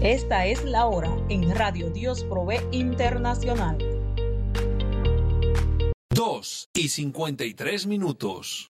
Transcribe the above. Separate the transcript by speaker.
Speaker 1: Esta es la hora en Radio Dios Provee Internacional.
Speaker 2: 2:53.